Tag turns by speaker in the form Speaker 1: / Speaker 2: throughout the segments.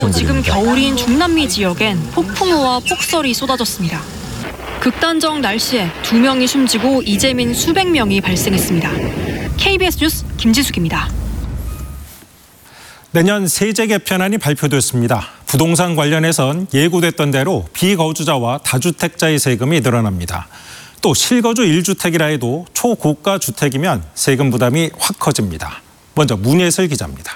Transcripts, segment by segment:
Speaker 1: 지금 겨울인 중남미 지역엔 폭풍우와 폭설이 쏟아졌습니다. 극단적 날씨에 2명이 숨지고 이재민 수백 명이 발생했습니다. KBS 뉴스 김지숙입니다.
Speaker 2: 내년 세제 개편안이 발표됐습니다. 부동산 관련해선 예고됐던 대로 비거주자와 다주택자의 세금이 늘어납니다. 또 실거주 1주택이라 해도 초고가 주택이면 세금 부담이 확 커집니다. 먼저 문예슬 기자입니다.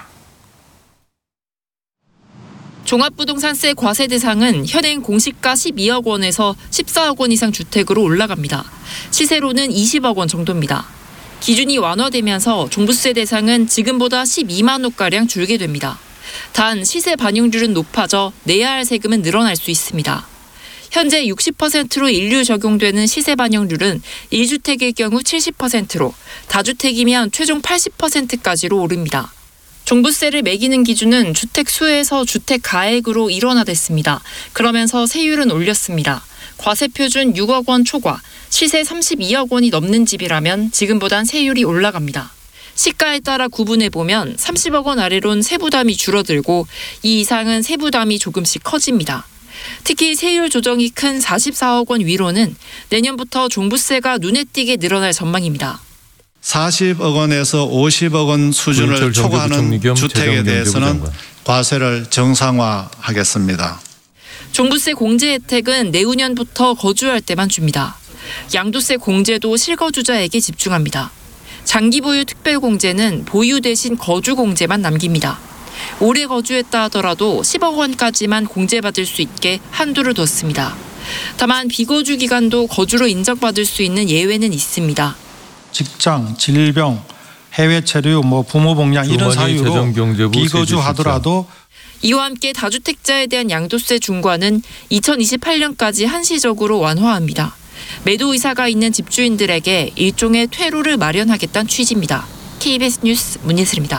Speaker 3: 종합부동산세 과세 대상은 현행 공시가 12억 원에서 14억 원 이상 주택으로 올라갑니다. 시세로는 20억 원 정도입니다. 기준이 완화되면서 종부세 대상은 지금보다 12만 원가량 줄게 됩니다. 단 시세 반영률은 높아져 내야 할 세금은 늘어날 수 있습니다. 현재 60%로 일률 적용되는 시세 반영률은 1주택일 경우 70%로 다주택이면 최종 80%까지로 오릅니다. 종부세를 매기는 기준은 주택 수에서 주택 가액으로 일원화됐습니다. 그러면서 세율은 올렸습니다. 과세 표준 6억 원 초과, 시세 32억 원이 넘는 집이라면 지금보단 세율이 올라갑니다. 시가에 따라 구분해보면 30억 원 아래론 세부담이 줄어들고 이 이상은 세부담이 조금씩 커집니다. 특히 세율 조정이 큰 44억 원 위로는 내년부터 종부세가 눈에 띄게 늘어날 전망입니다.
Speaker 4: 40억 원에서 50억 원 수준을 초과하는 주택에 대해서는 과세를 정상화하겠습니다.
Speaker 3: 종부세 공제 혜택은 내후년부터 거주할 때만 줍니다. 양도세 공제도 실거주자에게 집중합니다. 장기 보유 특별 공제는 보유 대신 거주 공제만 남깁니다. 오래 거주했다 하더라도 10억 원까지만 공제받을 수 있게 한도를 뒀습니다. 다만 비거주 기간도 거주로 인정받을 수 있는 예외는 있습니다.
Speaker 5: 직장, 질병, 해외 체류, 부모 복양 이런 사유로 비거주하더라도
Speaker 3: 이와 함께 다주택자에 대한 양도세 중과는 2028년까지 한시적으로 완화합니다. 매도 의사가 있는 집주인들에게 일종의 퇴로를 마련하겠다는 취지입니다. KBS 뉴스 문예슬입니다.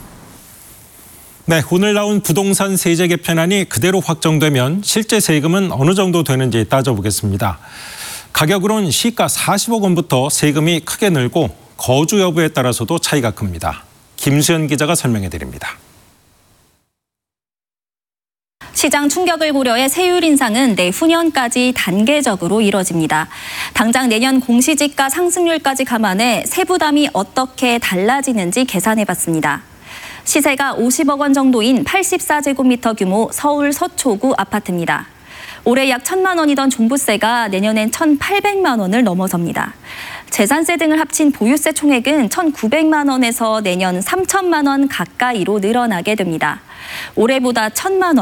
Speaker 2: 네, 오늘 나온 부동산 세제 개편안이 그대로 확정되면 실제 세금은 어느 정도 되는지 따져보겠습니다. 가격으로는 시가 40억 원부터 세금이 크게 늘고 거주 여부에 따라서도 차이가 큽니다. 김수현 기자가 설명해 드립니다.
Speaker 6: 시장 충격을 고려해 세율 인상은 내후년까지 단계적으로 이뤄집니다. 당장 내년 공시지가 상승률까지 감안해 세부담이 어떻게 달라지는지 계산해봤습니다. 시세가 50억 원 정도인 84제곱미터 규모 서울 서초구 아파트입니다. 올해 약 1,000만 원이던 종부세가 내년엔 1,800만 원을 넘어섭니다. 재산세 등을 합친 보유세 총액은 1,900만 원에서 내년 3,000만 원 가까이로 늘어나게 됩니다. 올해보다 1,000만 원